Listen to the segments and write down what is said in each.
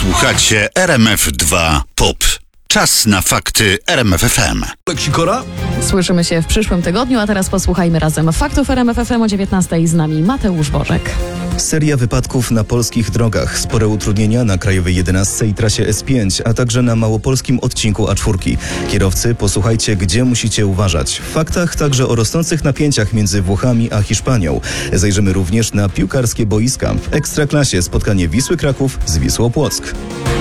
Słuchacie RMF2 POP. Czas na fakty RMF FM. Leksikora? Słyszymy się w przyszłym tygodniu, a teraz posłuchajmy razem faktów RMF FM o 19:00. Z nami Mateusz Bożek. Seria wypadków na polskich drogach, spore utrudnienia na Krajowej 11 i trasie S5, a także na małopolskim odcinku A4. Kierowcy, posłuchajcie, gdzie musicie uważać. W faktach także o rosnących napięciach między Włochami a Hiszpanią. Zajrzymy również na piłkarskie boiska. W Ekstraklasie spotkanie Wisły Kraków z Wisłą Płock.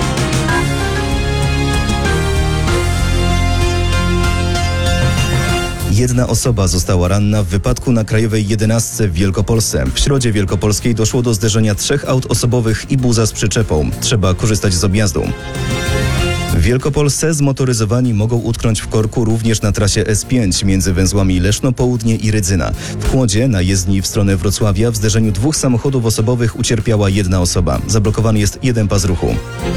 Jedna osoba została ranna w wypadku na Krajowej 11 w Wielkopolsce. W Środzie Wielkopolskiej doszło do zderzenia 3 aut osobowych i buza z przyczepą. Trzeba korzystać z objazdu. W Wielkopolsce zmotoryzowani mogą utknąć w korku również na trasie S5 między węzłami Leszno Południe i Rydzyna. W Kłodzie na jezdni w stronę Wrocławia w zderzeniu 2 samochodów osobowych ucierpiała jedna osoba. Zablokowany jest jeden pas ruchu.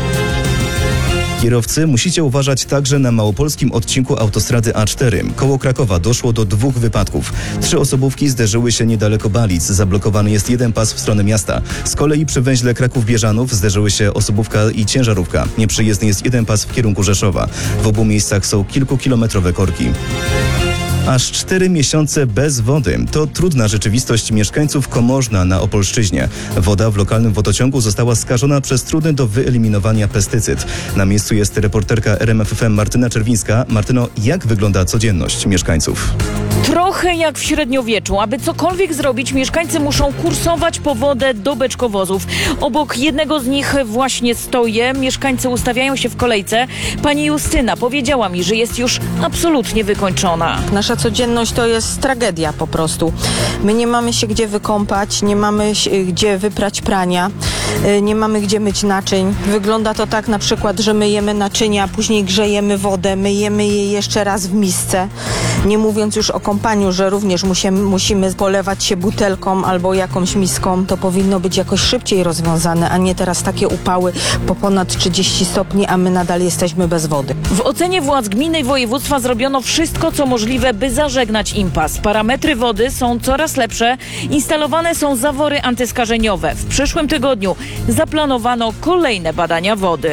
Kierowcy, musicie uważać także na małopolskim odcinku autostrady A4. Koło Krakowa doszło do 2 wypadków. 3 osobówki zderzyły się niedaleko Balic. Zablokowany jest jeden pas w stronę miasta. Z kolei przy węźle Kraków-Bieżanów zderzyły się osobówka i ciężarówka. Nieprzyjezdny jest jeden pas w kierunku Rzeszowa. W obu miejscach są kilkukilometrowe korki. Aż 4 miesiące bez wody. To trudna rzeczywistość mieszkańców Komorzna na Opolszczyźnie. Woda w lokalnym wodociągu została skażona przez trudny do wyeliminowania pestycyd. Na miejscu jest reporterka RMF FM Martyna Czerwińska. Martyno, jak wygląda codzienność mieszkańców? Trochę jak w średniowieczu. Aby cokolwiek zrobić, mieszkańcy muszą kursować po wodę do beczkowozów. Obok jednego z nich właśnie stoję. Mieszkańcy ustawiają się w kolejce. Pani Justyna powiedziała mi, że jest już absolutnie wykończona. Nasza codzienność to jest tragedia po prostu. My nie mamy się gdzie wykąpać, nie mamy gdzie wyprać prania, nie mamy gdzie myć naczyń. Wygląda to tak na przykład, że myjemy naczynia, później grzejemy wodę, myjemy je jeszcze raz w misce. Nie mówiąc już o kąpaniu, że również musimy polewać się butelką albo jakąś miską. To powinno być jakoś szybciej rozwiązane, a nie teraz takie upały po ponad 30 stopni, a my nadal jesteśmy bez wody. W ocenie władz gminy i województwa zrobiono wszystko, co możliwe, by zażegnać impas. Parametry wody są coraz lepsze. Instalowane są zawory antyskażeniowe. W przyszłym tygodniu zaplanowano kolejne badania wody.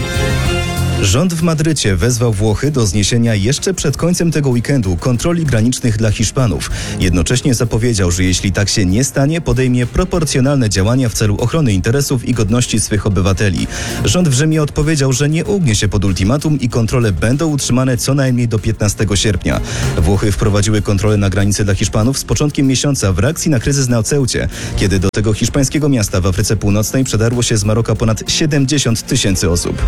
Rząd w Madrycie wezwał Włochy do zniesienia jeszcze przed końcem tego weekendu kontroli granicznych dla Hiszpanów. Jednocześnie zapowiedział, że jeśli tak się nie stanie, podejmie proporcjonalne działania w celu ochrony interesów i godności swych obywateli. Rząd w Rzymie odpowiedział, że nie ugnie się pod ultimatum i kontrole będą utrzymane co najmniej do 15 sierpnia. Włochy wprowadziły kontrolę na granicy dla Hiszpanów z początkiem miesiąca w reakcji na kryzys na Ceucie, kiedy do tego hiszpańskiego miasta w Afryce Północnej przedarło się z Maroka ponad 70 000 osób.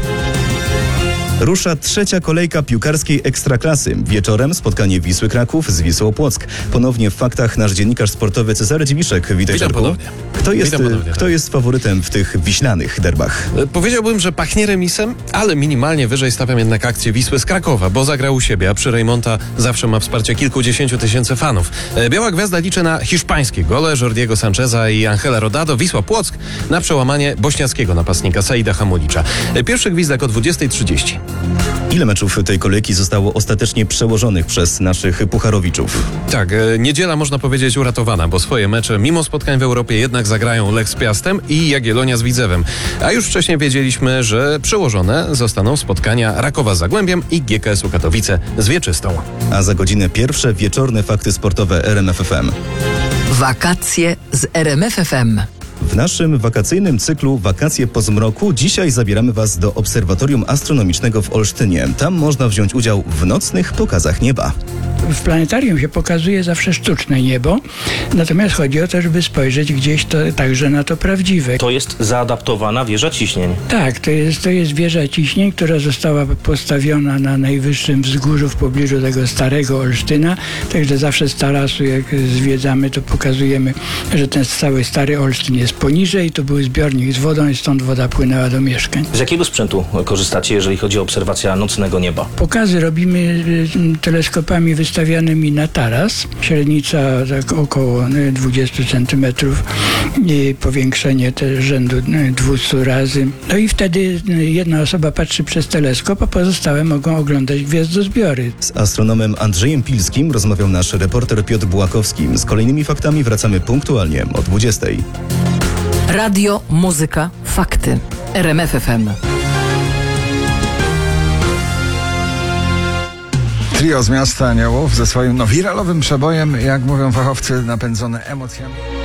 Rusza 3. kolejka piłkarskiej Ekstraklasy. Wieczorem spotkanie Wisły Kraków z Wisłą Płock. Ponownie w faktach nasz dziennikarz sportowy Cezary Dziwiszek. Witam ponownie. Kto jest faworytem w tych wiślanych derbach? Powiedziałbym, że pachnie remisem, ale minimalnie wyżej stawiam jednak akcję Wisły z Krakowa, bo zagrał u siebie, a przy Rejmonta zawsze ma wsparcie kilkudziesięciu tysięcy fanów. Biała Gwiazda liczy na hiszpańskie gole Jordiego Sancheza i Angela Rodado. Wisła Płock na przełamanie bośniackiego napastnika Saida Hamulicza. Pierwszy gwizdek o 20:30. Ile meczów tej kolejki zostało ostatecznie przełożonych przez naszych pucharowiczów? Tak, niedziela można powiedzieć uratowana, bo swoje mecze mimo spotkań w Europie jednak zagrają Lech z Piastem i Jagiellonia z Widzewem. A już wcześniej wiedzieliśmy, że przełożone zostaną spotkania Rakowa z Zagłębiem i GKS-u Katowice z Wieczystą. A za godzinę pierwsze wieczorne fakty sportowe RMF FM. Wakacje z RMF FM. W naszym wakacyjnym cyklu Wakacje po zmroku dzisiaj zabieramy Was do Obserwatorium Astronomicznego w Olsztynie. Tam można wziąć udział w nocnych pokazach nieba. W planetarium się pokazuje zawsze sztuczne niebo, natomiast chodzi o to, żeby spojrzeć gdzieś także na to prawdziwe. To jest zaadaptowana wieża ciśnień. Tak, to jest wieża ciśnień, która została postawiona na najwyższym wzgórzu w pobliżu tego starego Olsztyna, także zawsze z tarasu jak zwiedzamy, to pokazujemy, że ten cały stary Olsztyn jest poniżej, to był zbiornik z wodą i stąd woda płynęła do mieszkań. Z jakiego sprzętu korzystacie, jeżeli chodzi o obserwację nocnego nieba? Pokazy robimy teleskopami wystawianymi na taras. Średnica tak około 20 cm i powiększenie też rzędu 200 razy. No i wtedy jedna osoba patrzy przez teleskop, a pozostałe mogą oglądać gwiazdozbiory. Z astronomem Andrzejem Pilskim rozmawiał nasz reporter Piotr Bułakowski. Z kolejnymi faktami wracamy punktualnie o 20:00. Radio, muzyka, fakty. RMFFM. Trio z Miasta Aniołów ze swoim wiralowym przebojem, jak mówią fachowcy, napędzone emocjami.